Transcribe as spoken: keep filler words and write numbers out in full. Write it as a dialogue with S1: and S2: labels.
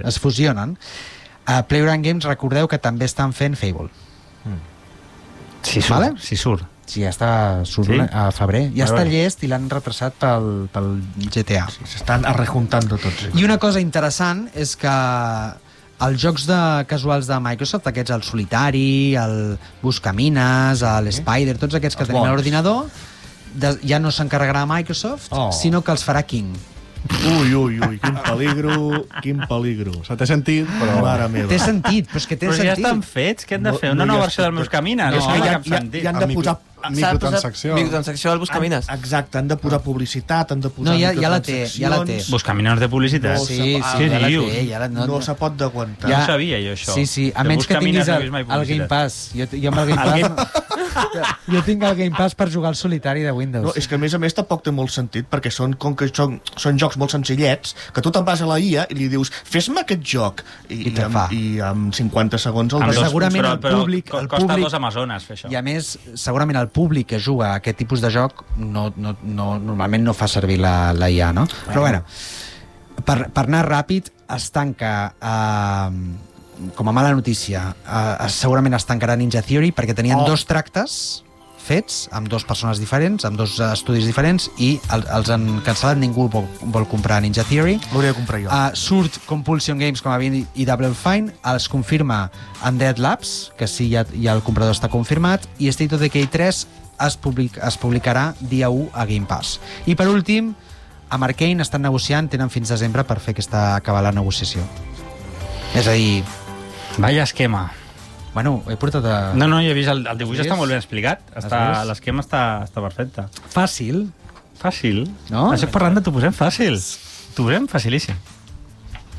S1: es fusionen. Uh, Playground Games, recordeu que també estan fent Fable.
S2: Mm.
S3: Si surt,
S1: vale?
S3: si surt.
S1: Sí, ja està surt
S3: Sí?
S1: a febrer. Ja
S3: Vale,
S1: està
S3: vale.
S1: llest i l'han retrasat pel, pel G T A.
S2: Sí, s'estan arrejuntando tots.
S1: I una cosa interessant és que els jocs de casuals de Microsoft, aquests, el Solitari, el Buscamines, l'Spider, tots aquests que
S2: Els
S1: tenim a
S2: bons.
S1: l'ordinador, de, ja no s'encarregarà Microsoft,
S2: Oh.
S1: sinó que els farà King.
S4: Ui, ui, ui, quin peligro, quin peligro. Se t'ha sentit, però mare meva.
S1: Té sentit, però és que té
S3: Però ja
S1: sentit.
S3: estan fets, què han de
S4: No-
S3: fer?
S4: no
S3: Una
S4: hi
S3: nova
S4: ha-
S3: versió del meus camines?
S2: No,
S3: No,
S2: és que
S3: no,
S2: hi ha-
S3: cap
S2: hi ha-
S3: sentit.
S2: hi han de posar...
S4: Microtransacció.
S5: Microtransacció al Buscamines.
S2: Exacte, han de posar publicitat, han de posar
S1: No, ja- ja la té, ja la té.
S2: microtransaccions.
S3: Buscamines de publicitat.
S2: No,
S1: Sí,
S2: Ah,
S1: sí,
S3: què
S1: ja la
S3: dius?
S1: té. Ja la,
S2: No, no se pot d'aguantar.
S3: Ja. No sabia jo, això.
S1: Sí, sí, a
S3: De
S1: menys que
S3: Buscamines
S1: tinguis
S3: no he
S1: el,
S3: vist mai
S1: el Game
S3: publicitat.
S1: Pass. Jo, jo amb el Game Pass... jo tinc el Game Pass per jugar al Solitari de Windows.
S2: No, és que a més a més tampoc té molt sentit, perquè són, com que són, són jocs molt senzillets, que tu te'n vas a la I A i li dius fes-me aquest joc, i,
S1: I te'n
S2: amb,
S1: fa.
S2: i amb cinquanta segons el
S1: Però
S2: tens.
S1: segurament
S3: però,
S1: el
S3: però
S1: públic-
S3: co-
S1: el
S3: costa
S1: públic-
S3: dos amazones fer això.
S1: I a més, segurament el públic que juga a aquest tipus de joc no, no, no, normalment no fa servir la, la I A, no? Però bueno, per, per anar ràpid, es tanca... Eh, com a mala notícia, eh, segurament es tancarà Ninja Theory perquè tenien
S2: Oh.
S1: dos tractes fets amb dues persones diferents, amb dos estudis diferents, i el, els han cancel·lat. Ningú vol, vol comprar Ninja Theory.
S2: L'hauria de comprar jo.
S1: Uh, surt Compulsion Games com a vint i Double Fine, es confirma Undead Labs, que sí, ja, ja el comprador està confirmat, i State of Decay tres es, public, es publicarà dia u a Game Pass. I per últim, amb Arcane estan negociant, tenen fins desembre per fer aquesta, acabar la negociació. És a dir,
S3: Vaya esquema.
S1: bueno, he portat a...
S3: No, no, jo he vist el, el dibuix
S1: Has
S3: està
S1: vist?
S3: molt ben explicat.
S1: Has
S3: Està-
S1: vist?
S3: L'esquema està, està perfecte.
S1: Fàcil.
S3: Fàcil.
S1: No?
S3: Estic parlant de t'ho posem fàcil. T'ho posem facilíssim.